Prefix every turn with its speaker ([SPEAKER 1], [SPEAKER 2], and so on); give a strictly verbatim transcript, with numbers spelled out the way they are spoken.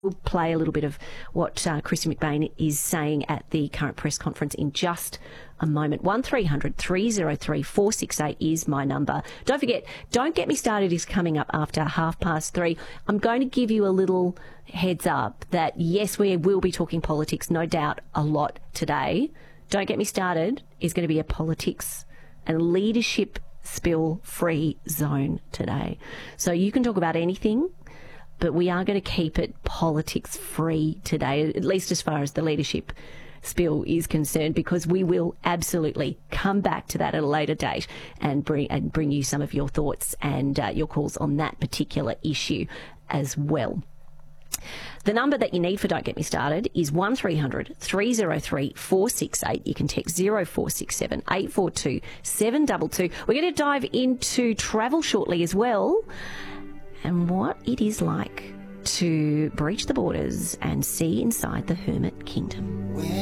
[SPEAKER 1] We'll play a little bit of what uh, Christian McBain is saying at the current press conference in just a moment. one three hundred three oh three four six eight is my number. Don't forget, Don't Get Me Started is coming up after half past three. I'm going to give you a little heads up that, yes, we will be talking politics, no doubt, a lot today. Don't Get Me Started is going to be a politics and leadership spill-free zone today. So you can talk about anything, but we are going to keep it politics-free today, at least as far as the leadership spill is concerned, because we will absolutely come back to that at a later date and bring and bring you some of your thoughts and uh, your calls on that particular issue as well. The number that you need for Don't Get Me Started is one three hundred three oh three four six eight. You can text zero four six seven eight four two seven two two. We're going to dive into travel shortly as well, and what it is like to breach the borders and see inside the Hermit Kingdom.